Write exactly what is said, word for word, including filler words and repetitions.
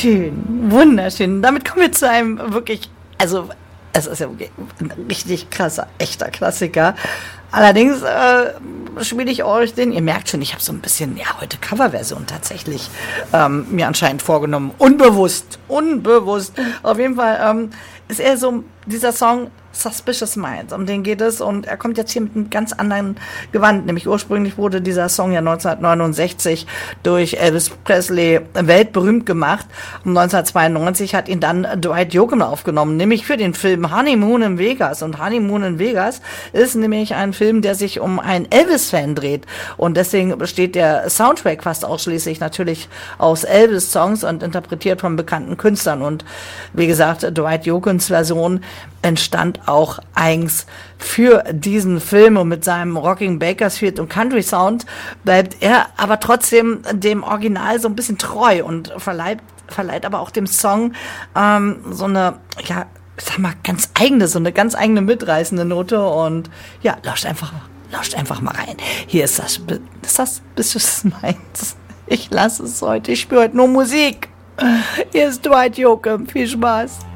Wunderschön, wunderschön. Damit kommen wir zu einem wirklich, also es ist ja wirklich ein richtig krasser, echter Klassiker. Allerdings äh, spiele ich euch den, ihr merkt schon, ich habe so ein bisschen, ja, heute Coverversion tatsächlich ähm, mir anscheinend vorgenommen. Unbewusst, unbewusst. Auf jeden Fall ähm, ist er so, dieser Song Suspicious Minds, um den geht es, und er kommt jetzt hier mit einem ganz anderen Gewand, nämlich ursprünglich wurde dieser Song ja neunzehnhundertneunundsechzig durch Elvis Presley weltberühmt gemacht, und neunzehnhundertzweiundneunzig hat ihn dann Dwight Yoakam aufgenommen, nämlich für den Film Honeymoon in Vegas, und Honeymoon in Vegas ist nämlich ein Film, der sich um einen Elvis-Fan dreht, und deswegen besteht der Soundtrack fast ausschließlich natürlich aus Elvis-Songs und interpretiert von bekannten Künstlern, und wie gesagt, Dwight Yoakams Version entstand auch eigens für diesen Film, und mit seinem Rocking Bakersfield und Country Sound bleibt er aber trotzdem dem Original so ein bisschen treu und verleiht, verleiht aber auch dem Song ähm, so eine, ja, ich sag mal, ganz eigene, so eine ganz eigene mitreißende Note, und ja, lauscht einfach, lauscht einfach mal rein. Hier ist das, ist das, bist du es meins? Ich lasse es heute, ich spüre heute nur Musik. Hier ist Dwight Yoakam, viel Spaß.